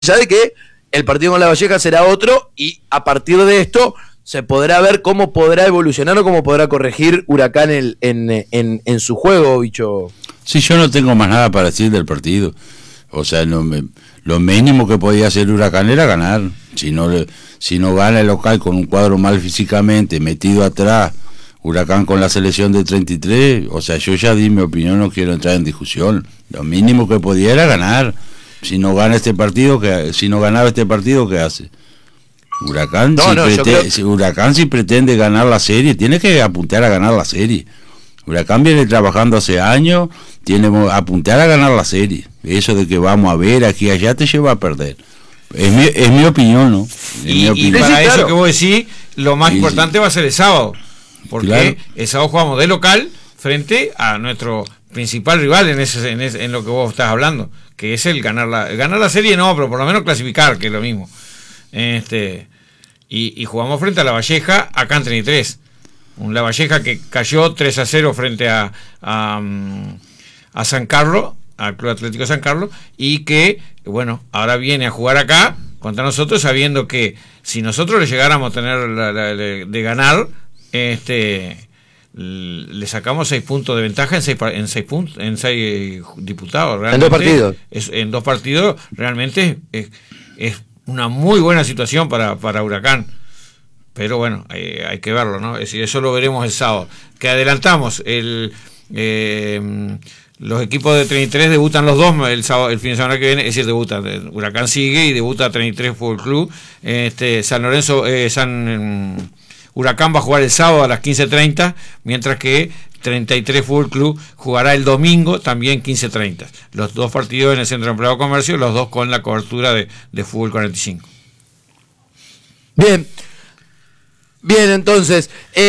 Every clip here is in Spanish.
ya de que el partido con La Valleja será otro y a partir de esto se podrá ver cómo podrá evolucionar o cómo podrá corregir Huracán en su juego, bicho. Sí, yo no tengo más nada para decir del partido. O sea, lo mínimo que podía hacer Huracán era ganar. Si no gana el local con un cuadro mal físicamente, metido atrás, Huracán con la selección de 33, o sea, yo ya di mi opinión, no quiero entrar en discusión. Lo mínimo que podía era ganar. Si no ganaba este partido, ¿qué hace? Huracán, Huracán si pretende ganar la serie, tiene que apuntar a ganar la serie. Huracán viene trabajando hace años, tiene que apuntar a ganar la serie. Eso de que vamos a ver aquí y allá te lleva a perder. Es mi opinión, ¿no? Y para eso que vos decís, lo más importante va a ser el sábado. Porque el sábado jugamos de local frente a nuestro principal rival en lo que vos estás hablando, que es el ganar la serie, no, pero por lo menos clasificar, que es lo mismo. Y jugamos frente a La Valleja, acá en 33. Un La Valleja que cayó 3-0 frente a San Carlos, al Club Atlético San Carlos, y que, bueno, ahora viene a jugar acá contra nosotros, sabiendo que si nosotros le llegáramos a tener de ganar, le sacamos 6 puntos de ventaja en 6 diputados. Realmente, en dos partidos realmente es una muy buena situación para Huracán. Pero bueno, hay que verlo, ¿no? Es decir, eso lo veremos el sábado. Que adelantamos, los equipos de 33 debutan los dos el fin de semana que viene, es decir, debutan. Huracán sigue y debuta 33 Fútbol Club. San Lorenzo, Huracán va a jugar el sábado a las 15:30, mientras que 33 Fútbol Club jugará el domingo también 15:30. Los dos partidos en el Centro de Empleado Comercio, los dos con la cobertura de Fútbol 45. Bien, entonces,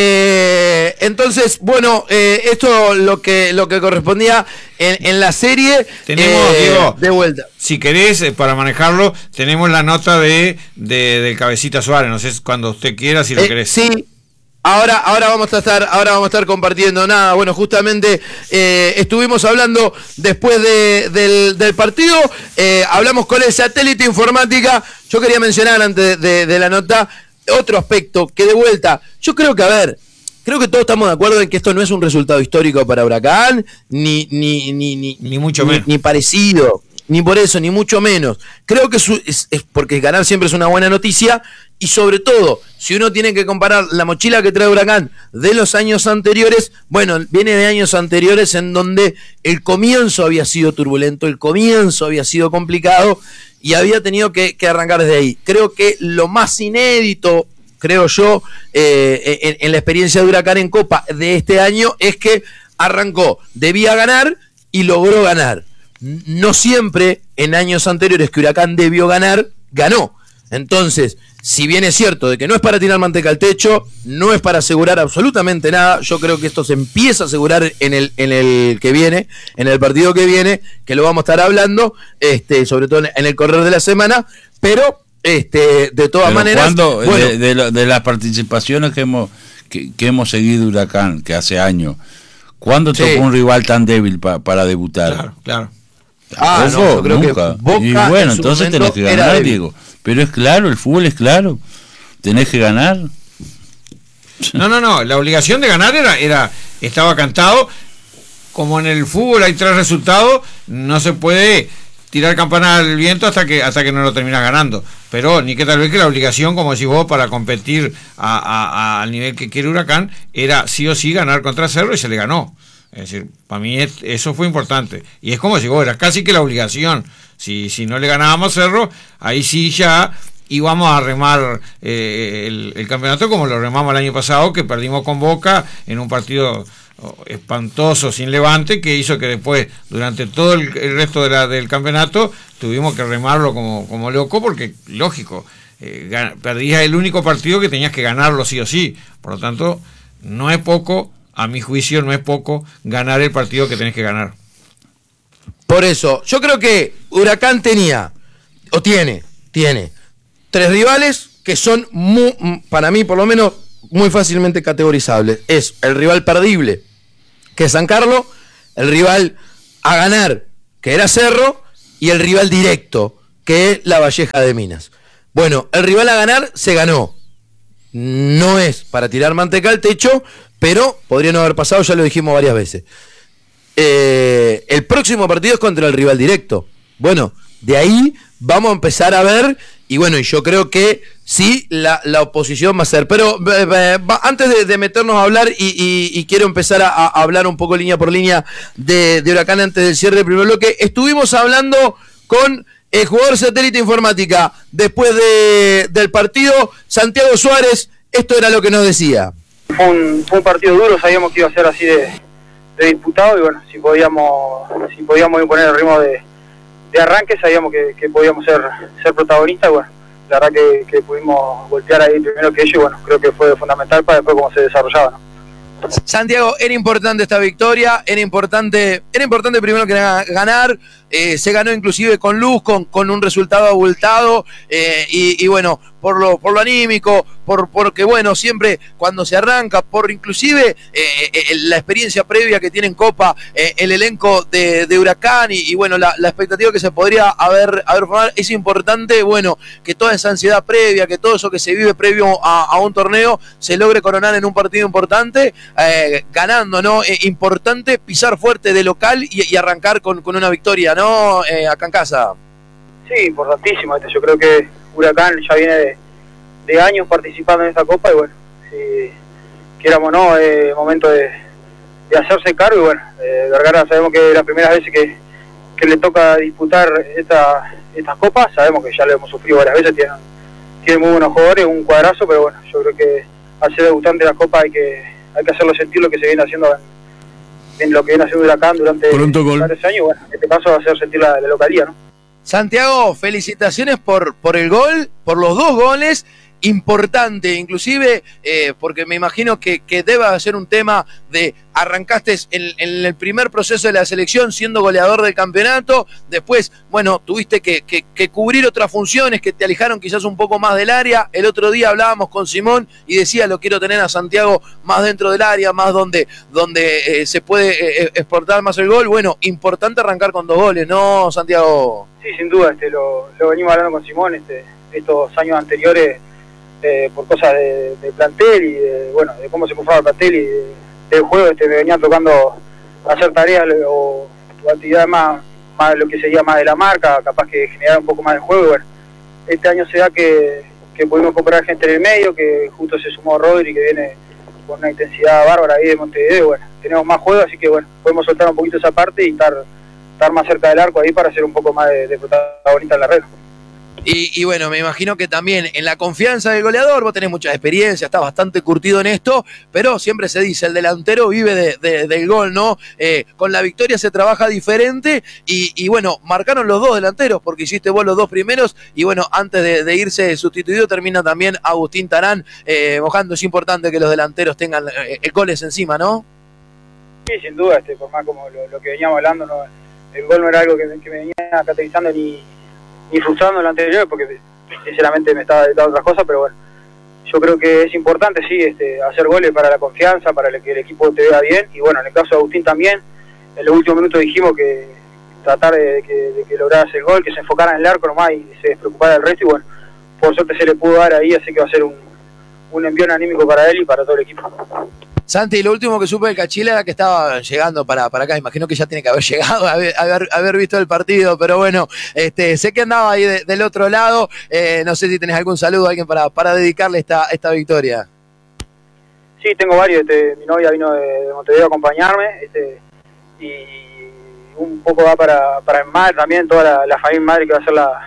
bueno, esto lo que correspondía en la serie. Tenemos, Diego, de vuelta. Si querés, para manejarlo, tenemos la nota del Cabecita Suárez, no sé cuando usted quiera, si lo querés. Sí. Ahora vamos a estar compartiendo nada. Bueno, justamente estuvimos hablando después del partido, hablamos con el satélite informática. Yo quería mencionar antes de la nota otro aspecto que, de vuelta, yo creo que, creo que todos estamos de acuerdo en que esto no es un resultado histórico para Huracán, ni mucho menos, ni parecido, ni por eso, ni mucho menos. Creo que es porque ganar siempre es una buena noticia, y sobre todo, si uno tiene que comparar la mochila que trae Huracán de los años anteriores, bueno, viene de años anteriores en donde el comienzo había sido turbulento, el comienzo había sido complicado, y había tenido que arrancar desde ahí. Creo que lo más inédito, creo yo, en la experiencia de Huracán en Copa de este año, es que arrancó, debía ganar y logró ganar. No siempre en años anteriores que Huracán debió ganar, ganó. Entonces, si bien es cierto de que no es para tirar manteca al techo, no es para asegurar absolutamente nada, yo creo que esto se empieza a asegurar en el que viene, en el partido que viene, que lo vamos a estar hablando, sobre todo en el correr de la semana, pero de todas maneras, bueno, de las participaciones que hemos seguido Huracán, que hace años, ¿cuándo tocó un rival tan débil para debutar? Claro. No, yo creo nunca. Que Boca, y bueno, entonces tenés que ganar, Diego. Pero es claro, el fútbol es claro. Tenés que ganar. No, la obligación de ganar estaba cantado. Como en el fútbol hay 3 resultados, no se puede tirar campana al viento hasta que no lo terminas ganando. Pero ni que tal vez que la obligación, como decís vos, para competir al nivel que quiere Huracán, era sí o sí ganar contra Cerro, y se le ganó. Es decir, para mí eso fue importante. Y es como si vos, era casi que la obligación. Si no le ganábamos Cerro, ahí sí ya íbamos a remar el campeonato como lo remamos el año pasado, que perdimos con Boca en un partido espantoso sin Levante, que hizo que después, durante todo el resto del campeonato, tuvimos que remarlo como loco, porque, lógico, perdías el único partido que tenías que ganarlo sí o sí. Por lo tanto, no es poco. A mi juicio no es poco ganar el partido que tenés que ganar. Por eso, yo creo que Huracán tiene 3 rivales que son, para mí por lo menos, muy fácilmente categorizables. Es el rival perdible, que es San Carlos, el rival a ganar, que era Cerro, y el rival directo, que La Valleja de Minas. Bueno, el rival a ganar se ganó. No es para tirar manteca al techo, pero podría no haber pasado, ya lo dijimos varias veces. El próximo partido es contra el rival directo. Bueno, de ahí vamos a empezar a ver, y bueno, y yo creo que sí, la oposición va a ser. Pero antes de meternos a hablar, y quiero empezar a hablar un poco línea por línea de Huracán antes del cierre del primer bloque, estuvimos hablando con el jugador Satélite Informática después del partido, Santiago Suárez. Esto era lo que nos decía. Fue un partido duro, sabíamos que iba a ser así de disputado, y bueno, si podíamos imponer el ritmo de arranque, sabíamos que podíamos ser protagonistas. Bueno, la verdad que pudimos voltear ahí primero que ellos, y bueno, creo que fue fundamental para después cómo se desarrollaba, ¿no? Santiago, era importante esta victoria, era importante primero que ganar, se ganó inclusive con luz, con un resultado abultado, y bueno, por lo anímico, porque bueno, siempre cuando se arranca, por inclusive la experiencia previa que tiene en Copa el elenco de Huracán, y bueno, la expectativa que se podría haber formado, es importante, bueno, que toda esa ansiedad previa, que todo eso que se vive previo a un torneo, se logre coronar en un partido importante, ganando, ¿no? Importante pisar fuerte de local y arrancar con una victoria, ¿no? Acá en casa. Sí, importantísimo. Yo creo que Huracán ya viene de años participando en esta Copa, y bueno, si quieramos o no, es momento de hacerse cargo. Y bueno, Vergara sabemos que las primeras veces que le toca disputar estas copas, sabemos que ya lo hemos sufrido varias veces, tiene muy buenos jugadores, un cuadrazo, pero bueno, yo creo que al ser debutante de la Copa hay que hacerlo sentir lo que se viene haciendo en lo que viene haciendo Huracán durante varios años. Bueno, en este caso va a hacer sentir la localía, ¿no? Santiago, felicitaciones por el gol, por los 2 goles, importante, inclusive porque me imagino que debe ser un tema de arrancaste en el primer proceso de la selección siendo goleador del campeonato, después, bueno, tuviste que cubrir otras funciones que te alejaron quizás un poco más del área. El otro día hablábamos con Simón y decía, lo quiero tener a Santiago más dentro del área, más donde se puede exportar más el gol. Bueno, importante arrancar con 2 goles, ¿no, Santiago? Sí, sin duda, lo venimos hablando con Simón estos años anteriores, por cosas de plantel y de cómo se conforma el plantel y del juego. Me venía tocando hacer tareas o actividades más lo que sería más de la marca, capaz que generar un poco más de juego. Y bueno, este año se da que pudimos comprar gente en el medio, que justo se sumó Rodri, que viene con una intensidad bárbara ahí de Montevideo. Bueno, tenemos más juego, así que bueno, podemos soltar un poquito esa parte y estar más cerca del arco ahí para ser un poco más de protagonista en la red. Y bueno, me imagino que también en la confianza del goleador, vos tenés mucha experiencia, estás bastante curtido en esto, pero siempre se dice, el delantero vive del gol, ¿no? Con la victoria se trabaja diferente, y bueno, marcaron los 2 delanteros, porque hiciste vos los 2 primeros, y bueno, antes de irse sustituido, termina también Agustín Tarán mojando. Es importante que los delanteros tengan goles encima, ¿no? Sí, sin duda, por más como lo que veníamos hablando, ¿no? El gol no era algo que me venía caracterizando ni frustrando en lo anterior, porque sinceramente me estaba dedicando a otras cosas, pero bueno, yo creo que es importante, sí, hacer goles para la confianza, para que el equipo te vea bien. Y bueno, en el caso de Agustín también, en los últimos minutos dijimos que tratar de que lograra el gol, que se enfocara en el arco nomás y se despreocupara del resto, y bueno, por suerte se le pudo dar ahí, así que va a ser un envión anímico para él y para todo el equipo. Santi, lo último que supe del Cachila era que estaba llegando para acá. Imagino que ya tiene que haber llegado, haber visto el partido, pero bueno, sé que andaba ahí del otro lado. No sé si tenés algún saludo a alguien para dedicarle esta victoria. Sí, tengo varios. Mi novia vino de Montevideo a acompañarme, y un poco va para el madre también, toda la familia madre, que va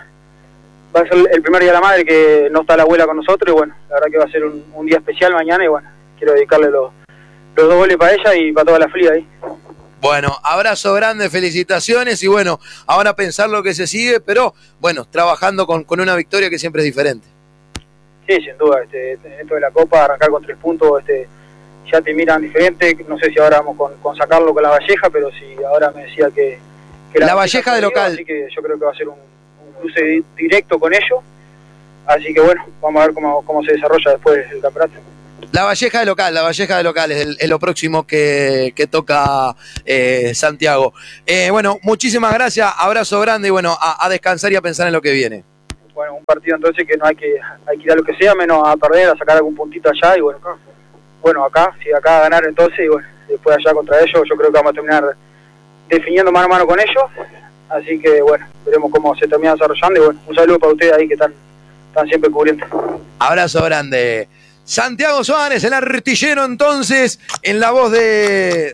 a ser el primer día de la madre, que no está la abuela con nosotros. Y bueno, la verdad que va a ser un día especial mañana, y bueno, quiero dedicarle los 2 goles para ella y para toda la familia ahí. Bueno, abrazo grande, felicitaciones, y bueno, ahora pensar lo que se sigue, pero bueno, trabajando con una victoria que siempre es diferente. Sí, sin duda, esto de la Copa, arrancar con 3 puntos, ya te miran diferente. No sé si ahora vamos con sacarlo con la Valleja, pero si ahora me decía que la Valleja de local. Así que yo creo que va a ser un cruce directo con ellos. Así que bueno, vamos a ver cómo se desarrolla después el campeonato. La Valleja de local es lo próximo que toca Santiago. Bueno, muchísimas gracias, abrazo grande y bueno, a descansar y a pensar en lo que viene. Bueno, un partido entonces que no hay que ir a lo que sea, menos a perder, a sacar algún puntito allá y bueno, acá a ganar entonces y bueno, después allá contra ellos yo creo que vamos a terminar definiendo mano a mano con ellos, así que bueno, veremos cómo se termina desarrollando y bueno, un saludo para ustedes ahí que están siempre cubriendo. Abrazo grande. Santiago Suárez, el artillero entonces, en la voz de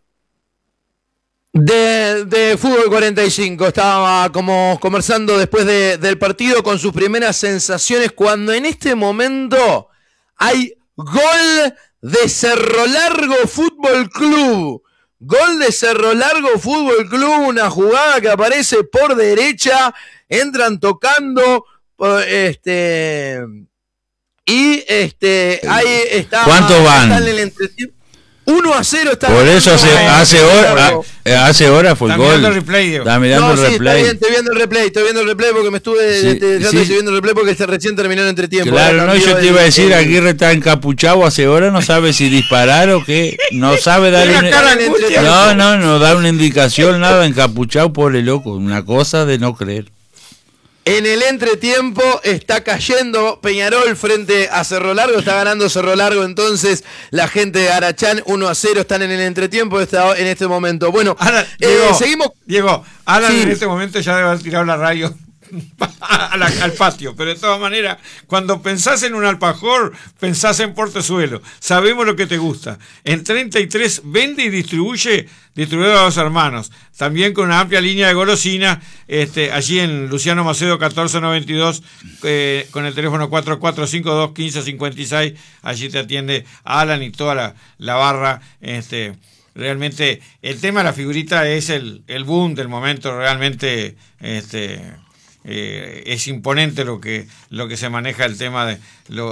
Fútbol 45. Estaba como conversando después del partido con sus primeras sensaciones cuando en este momento hay gol de Cerro Largo Fútbol Club. Gol de Cerro Largo Fútbol Club, una jugada que aparece por derecha, entran tocando, y ahí está. ¿Cuánto van? Está en el entretiempo. 1-0 está. Por eso hace horas fue el gol. Está mirando el replay. Estoy viendo el replay porque me estuve viendo el replay porque recién terminó el entretiempo. Claro, no, yo te iba a decir, Aguirre está encapuchado hace horas, no sabe si disparar o qué, no sabe dar no da una indicación, nada, encapuchado, pobre loco, una cosa de no creer. En el entretiempo está cayendo Peñarol frente a Cerro Largo, está ganando Cerro Largo, entonces la gente de Arachán 1-0 están en el entretiempo en este momento. Bueno, seguimos. Diego, Alan sí. En este momento ya debe haber tirado la radio al patio, pero de todas maneras, cuando pensás en un alfajor, pensás en Portezuelo. Sabemos lo que te gusta. En 33 vende y distribuye Distribuidor a Los Hermanos, también con una amplia línea de golosina, allí en Luciano Macedo 1492, con el teléfono 4452-1556, allí te atiende Alan y toda la barra. Realmente el tema de la figurita es el boom del momento, realmente es imponente lo que se maneja el tema de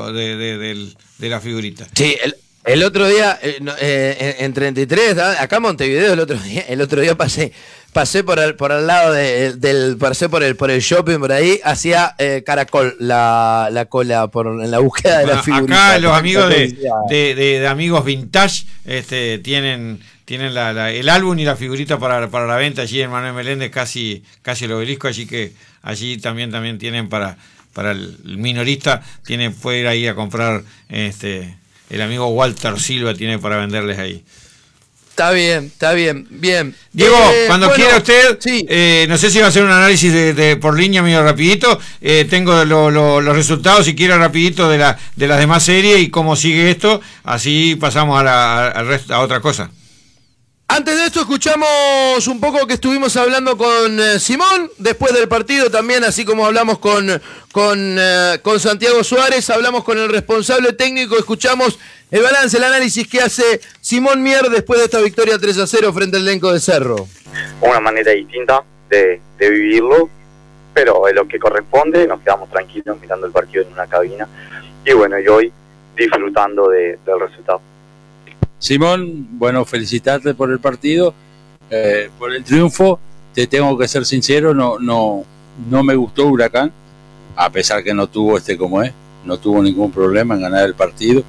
la figurita. Sí, el otro día en 33, acá en Montevideo el otro día pasé por al lado pasé por el shopping por ahí, hacía caracol la cola en la búsqueda de la figurita. Acá los amigos de Amigos Vintage tienen el álbum y la figurita para la venta allí en Manuel Meléndez, casi el Obelisco, así que allí también tienen para el minorista, puede ir ahí a comprar, el amigo Walter Silva tiene para venderles ahí. Está bien, bien. Diego, cuando quiera usted, sí. No sé si va a hacer un análisis de por línea medio rapidito, tengo los resultados, si quiere rapidito de las demás series y cómo sigue esto, así pasamos a otra cosa. Antes de esto escuchamos un poco que estuvimos hablando con Simón, después del partido también, así como hablamos con Santiago Suárez, hablamos con el responsable técnico, escuchamos el balance, el análisis que hace Simón Mier después de esta victoria 3-0 frente al elenco de Cerro. Una manera distinta de vivirlo, pero es lo que corresponde, nos quedamos tranquilos mirando el partido en una cabina y bueno, y hoy disfrutando del resultado. Simón, bueno, felicitarte por el partido, por el triunfo. Te tengo que ser sincero, no me gustó Huracán, a pesar que no tuvo no tuvo ningún problema en ganar el partido.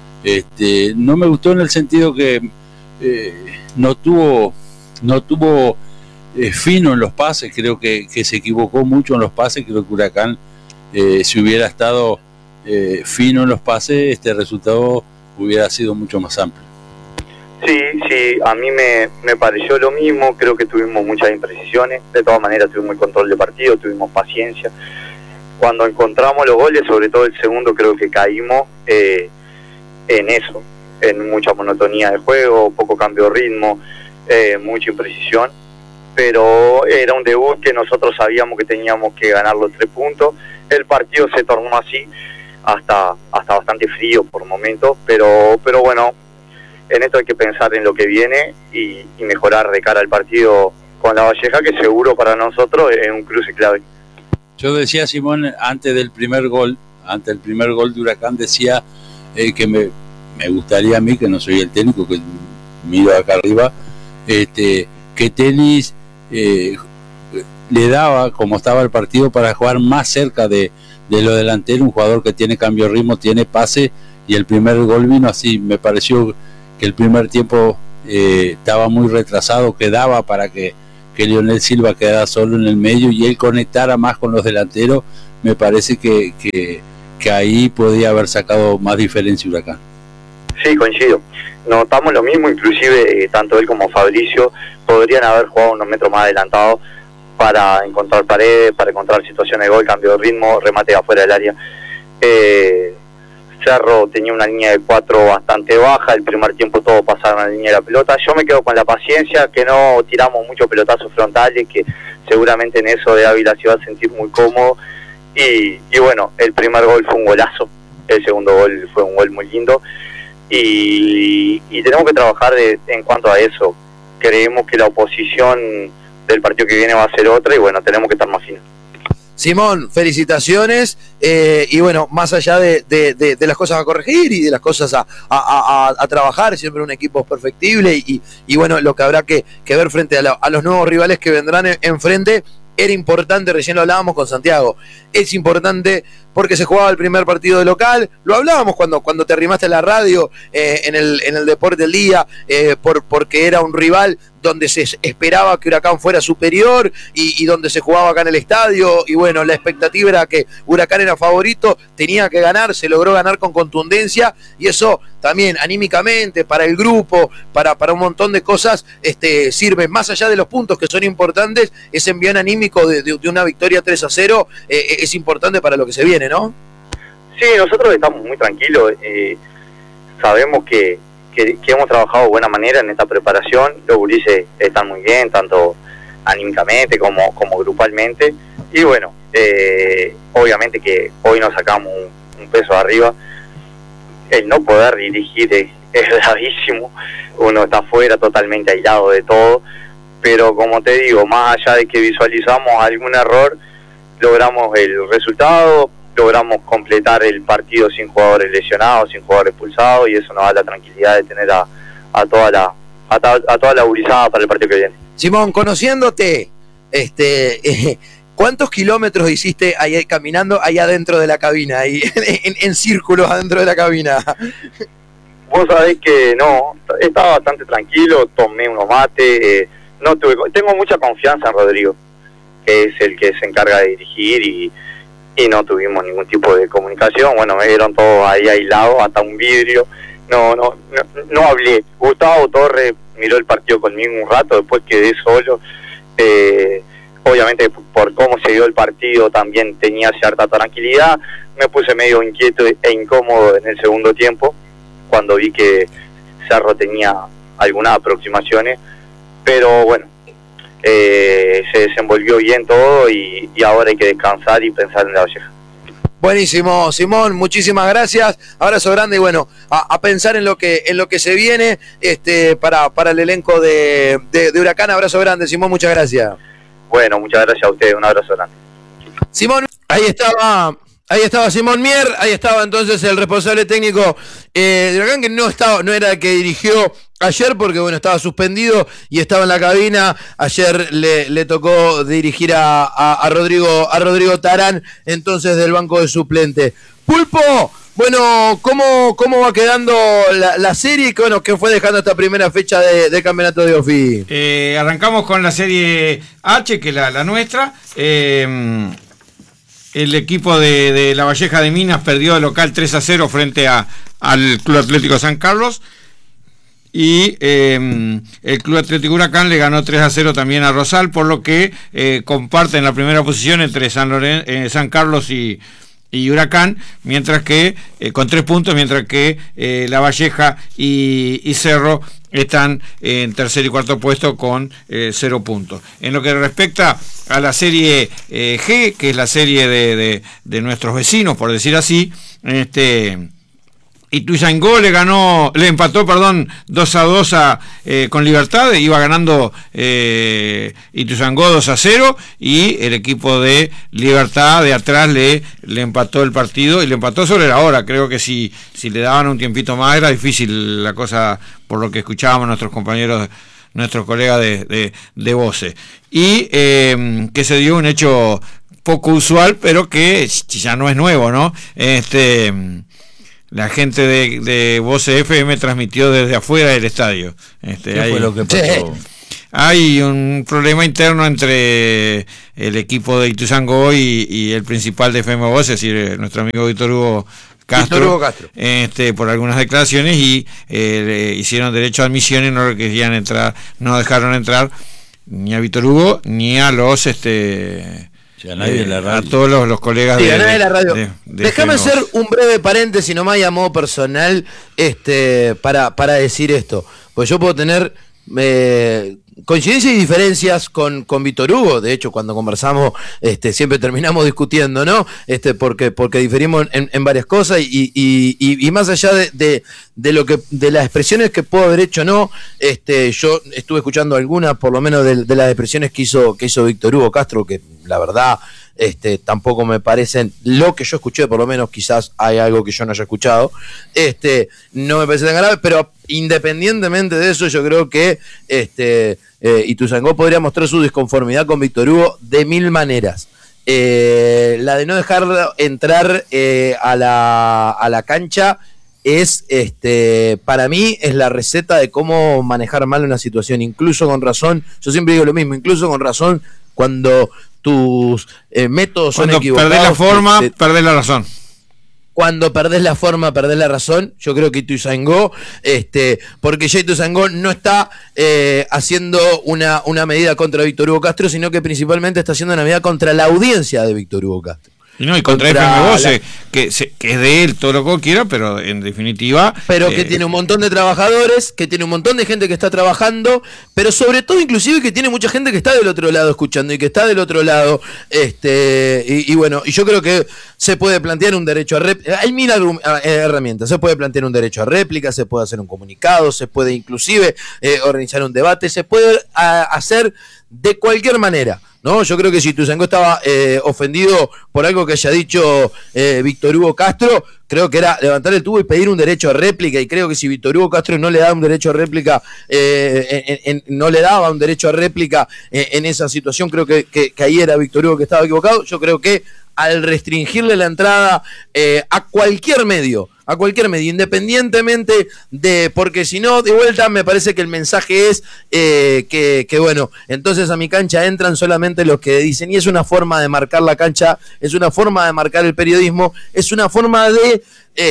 No me gustó en el sentido que no tuvo fino en los pases, creo que se equivocó mucho en los pases, creo que Huracán, si hubiera estado fino en los pases, este resultado hubiera sido mucho más amplio. Sí, a mí me pareció lo mismo, creo que tuvimos muchas imprecisiones, de todas maneras tuvimos el control de partido, tuvimos paciencia. Cuando encontramos los goles, sobre todo el segundo, creo que caímos en eso, en mucha monotonía de juego, poco cambio de ritmo, mucha imprecisión, pero era un debut que nosotros sabíamos que teníamos que ganar los 3 puntos, el partido se tornó así, hasta bastante frío por momentos, pero bueno, en esto hay que pensar en lo que viene y mejorar de cara al partido con la Valleja, que seguro para nosotros es un cruce clave. Yo decía, Simón, antes del primer gol de Huracán, decía que me gustaría a mí, que no soy el técnico, que miro acá arriba, que Tenis le daba, como estaba el partido, para jugar más cerca de lo delantero, un jugador que tiene cambio de ritmo, tiene pase y el primer gol vino así. Me pareció que el primer tiempo estaba muy retrasado, que daba para que Lionel Silva quedara solo en el medio y él conectara más con los delanteros. Me parece que ahí podía haber sacado más diferencia Huracán. Sí, coincido. Notamos lo mismo, inclusive tanto él como Fabricio podrían haber jugado unos metros más adelantados para encontrar paredes, para encontrar situaciones de gol, cambio de ritmo, remate afuera del área. Cerro tenía una línea de 4 bastante baja, el primer tiempo todo pasaron a la línea de la pelota. Yo me quedo con la paciencia, que no tiramos muchos pelotazos frontales, que seguramente en eso de Ávila se va a sentir muy cómodo. Y bueno, el primer gol fue un golazo, el segundo gol fue un gol muy lindo. Y tenemos que trabajar en cuanto a eso. Creemos que la oposición del partido que viene va a ser otra y bueno, tenemos que estar más finos. Simón, felicitaciones, y bueno, más allá de las cosas a corregir y de las cosas a trabajar, siempre un equipo perfectible y bueno, lo que habrá que ver frente a los nuevos rivales que vendrán enfrente. Era importante, recién lo hablábamos con Santiago, es importante porque se jugaba el primer partido de local, lo hablábamos cuando te arrimaste a la radio en el Deporte del Día, porque era un rival donde se esperaba que Huracán fuera superior y donde se jugaba acá en el estadio, y bueno, la expectativa era que Huracán era favorito, tenía que ganar, se logró ganar con contundencia, y eso también anímicamente, para el grupo, para un montón de cosas, sirve, más allá de los puntos que son importantes, ese envío anímico de una victoria 3-0 es importante para lo que se viene, ¿no? Sí, nosotros estamos muy tranquilos, sabemos que hemos trabajado de buena manera en esta preparación, los gurises están muy bien, tanto anímicamente como grupalmente, y bueno, obviamente que hoy nos sacamos un peso arriba. El no poder dirigir es gravísimo, uno está afuera totalmente aislado de todo, pero como te digo, más allá de que visualizamos algún error, logramos el resultado, logramos completar el partido sin jugadores lesionados, sin jugadores expulsados, y eso nos da la tranquilidad de tener a toda la gurizada para el partido que viene. Simón, conociéndote, ¿cuántos kilómetros hiciste ahí caminando ahí adentro de la cabina, ahí en círculos adentro de la cabina? Vos sabés que no, estaba bastante tranquilo, tomé unos mates, tengo mucha confianza en Rodrigo, que es el que se encarga de dirigir, y no tuvimos ningún tipo de comunicación. Bueno, me vieron todos ahí aislados, hasta un vidrio, no hablé. Gustavo Torres miró el partido conmigo un rato, después quedé solo. Obviamente por cómo se dio el partido también tenía cierta tranquilidad, me puse medio inquieto e incómodo en el segundo tiempo cuando vi que Cerro tenía algunas aproximaciones, pero bueno, se desenvolvió bien todo y ahora hay que descansar y pensar en la Valleja. Buenísimo, Simón, muchísimas gracias, abrazo grande y bueno, a pensar en lo que se viene para el elenco de Huracán. Abrazo grande, Simón, muchas gracias. Bueno, muchas gracias a ustedes, un abrazo grande. Simón, ahí estaba Simón Mier, ahí estaba entonces el responsable técnico de Huracán, que no era el que dirigió ayer porque bueno, estaba suspendido y estaba en la cabina. Ayer le tocó dirigir a Rodrigo Tarán, entonces del banco de suplente. Pulpo, bueno, ¿cómo va quedando la serie? Bueno, ¿qué fue dejando esta primera fecha de campeonato de OFI? Arrancamos con la serie H, que es la nuestra. El equipo de La Valleja de Minas perdió de local 3-0 frente al Club Atlético San Carlos. Y el Club Atlético Huracán le ganó 3-0 también a Rosal, por lo que comparten la primera posición entre San Carlos y Huracán, mientras que con 3 puntos, mientras que La Valleja y Cerro están en tercer y cuarto puesto con 0 puntos. En lo que respecta a la serie G, que es la serie de nuestros vecinos, por decir así, Ituzaingó le empató 2-2 con Libertad, iba ganando Ituzaingó 2-0 y el equipo de Libertad de atrás le empató el partido y le empató sobre la hora. Creo que si le daban un tiempito más era difícil la cosa, por lo que escuchábamos nuestros compañeros, nuestros colegas de voces. Y que se dio un hecho poco usual, pero que ya no es nuevo, ¿no? La gente de Voz FM transmitió desde afuera del estadio. ¿Qué fue lo que pasó? Hay un problema interno entre el equipo de Ituzaingó y el principal de FM Voz, es decir, nuestro amigo Víctor Hugo Castro. Por algunas declaraciones y hicieron derecho a admisión y no querían entrar, no dejaron entrar ni a Víctor Hugo ni a los a todos los colegas de la radio. Déjame hacer un breve paréntesis nomás y a modo personal para decir esto, pues yo puedo tener coincidencias y diferencias con Víctor Hugo. De hecho, cuando conversamos siempre terminamos discutiendo, ¿no? Porque diferimos en varias cosas y más allá de las expresiones que puedo haber hecho, no, yo estuve escuchando algunas, por lo menos de las expresiones que hizo Víctor Hugo Castro, que la verdad tampoco me parecen lo que yo escuché, por lo menos quizás hay algo que yo no haya escuchado, no me parece tan grave, pero independientemente de eso, yo creo que Ituzaingó podría mostrar su disconformidad con Víctor Hugo de mil maneras. La de no dejar entrar a la cancha es, para mí, es la receta de cómo manejar mal una situación, incluso con razón. Yo siempre digo lo mismo, incluso con razón, cuando tus métodos son equivocados. Cuando perdés la forma, perdés la razón. Cuando perdés la forma, perdés la razón. Yo creo que Ituzaingó, porque ya Ituzaingó no está haciendo una medida contra Víctor Hugo Castro, sino que principalmente está haciendo una medida contra la audiencia de Víctor Hugo Castro. Y contra FM Voce, que es de él todo lo que quiera, pero en definitiva... Pero que tiene un montón de trabajadores, que tiene un montón de gente que está trabajando, pero sobre todo inclusive que tiene mucha gente que está del otro lado escuchando y que está del otro lado, y bueno, y yo creo que se puede plantear un derecho a réplica. Hay mil herramientas, se puede plantear un derecho a réplica, se puede hacer un comunicado, se puede inclusive organizar un debate, se puede hacer de cualquier manera, ¿no? Yo creo que si Ituzaingó estaba ofendido por algo que haya dicho Víctor Hugo Castro, creo que era levantar el tubo y pedir un derecho a réplica, y creo que si Víctor Hugo Castro no le da un derecho a réplica, no le daba un derecho a réplica en esa situación, creo que ahí era Víctor Hugo que estaba equivocado. Yo creo que al restringirle la entrada a cualquier medio, independientemente porque si no, de vuelta me parece que el mensaje es que bueno, entonces a mi cancha entran solamente los que dicen, y es una forma de marcar la cancha, es una forma de marcar el periodismo, es una forma de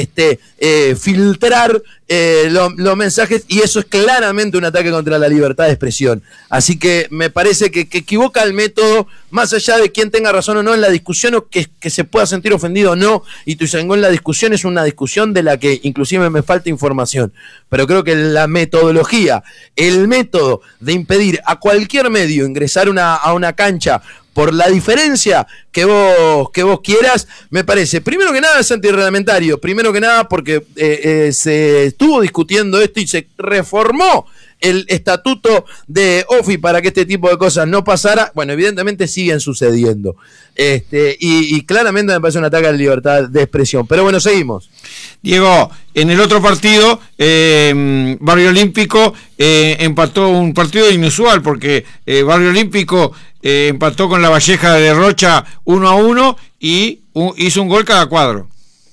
filtrar los mensajes, y eso es claramente un ataque contra la libertad de expresión. Así que me parece que equivoca el método, más allá de quién tenga razón o no en la discusión, o que se pueda sentir ofendido o no. Y Ituzaingó en la discusión es una discusión de la que inclusive me falta información, pero creo que la metodología, el método de impedir a cualquier medio ingresar a una cancha por la diferencia que vos quieras, me parece, primero que nada, es antirreglamentario, primero que nada porque se estuvo discutiendo esto y se reformó el estatuto de OFI para que este tipo de cosas no pasara. Bueno, evidentemente siguen sucediendo, y claramente me parece un ataque a la libertad de expresión, pero bueno, seguimos. Diego, en el otro partido, Barrio Olímpico empató, un partido inusual, porque Barrio Olímpico empató con La Valleja de Rocha 1-1 y hizo un gol cada cuadro.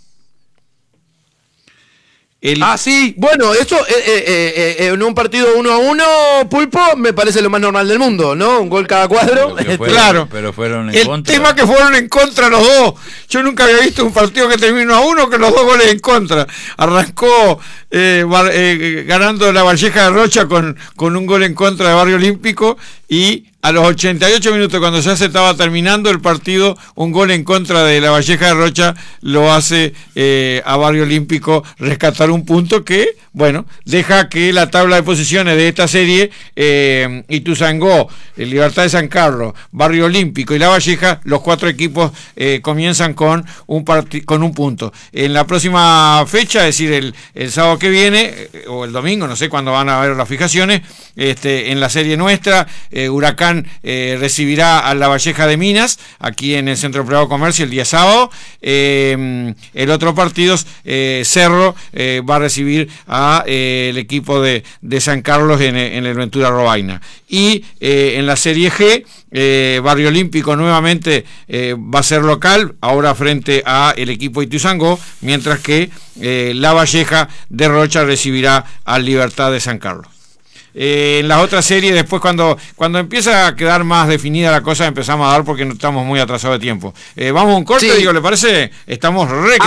Sí, bueno, eso en un partido 1-1, Pulpo, me parece lo más normal del mundo, ¿no? Un gol cada cuadro. Claro, pero fueron en contra. El tema que fueron en contra los dos. Yo nunca había visto un partido que terminó 1-1 con los dos goles en contra. Arrancó ganando La Valleja de Rocha con un gol en contra de Barrio Olímpico, y a los 88 minutos, cuando ya se estaba terminando el partido, un gol en contra de La Valleja de Rocha lo hace a Barrio Olímpico rescatar un punto que, bueno, deja que la tabla de posiciones de esta serie, Ituzaingó, Libertad de San Carlos, Barrio Olímpico y La Valleja, los cuatro equipos comienzan con un punto. En la próxima fecha, es decir, el sábado que viene, o el domingo, no sé cuándo van a haber las fijaciones, en la serie nuestra, Huracán Huracán recibirá a La Valleja de Minas, aquí en el Centro Privado de Comercio el día sábado. El otro partido, Cerro, va a recibir a el equipo de San Carlos en el Ventura Robaina. Y en la Serie G, Barrio Olímpico nuevamente va a ser local, ahora frente a el equipo Ituzaingó, mientras que La Valleja de Rocha recibirá al Libertad de San Carlos. En las otras series, después cuando empieza a quedar más definida la cosa, empezamos a dar porque no estamos muy atrasados de tiempo. Vamos a un corte, Sí. digo, ¿le parece? Estamos re